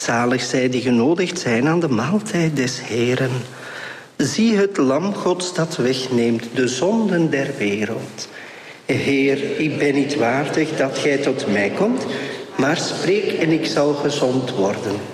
Zalig zij die genodigd zijn aan de maaltijd des Heeren. Zie het lam Gods dat wegneemt de zonden der wereld. Heer, ik ben niet waardig dat gij tot mij komt, maar spreek en ik zal gezond worden.